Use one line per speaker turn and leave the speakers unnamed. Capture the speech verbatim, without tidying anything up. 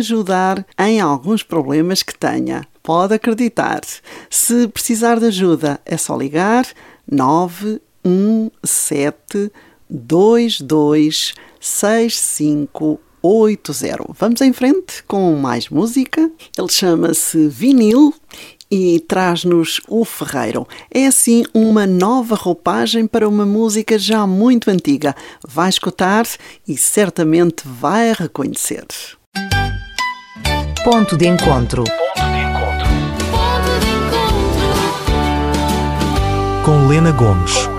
ajudar em alguns problemas que tenha. Pode acreditar. Se precisar de ajuda, é só ligar nove um sete dois dois seis cinco oito zero. Vamos em frente com mais música. Ele chama-se Vinil e traz-nos o Ferreiro. É assim uma nova roupagem para uma música já muito antiga. Vai escutar e certamente vai reconhecer.
Ponto de encontro.
Com Lena Gomes.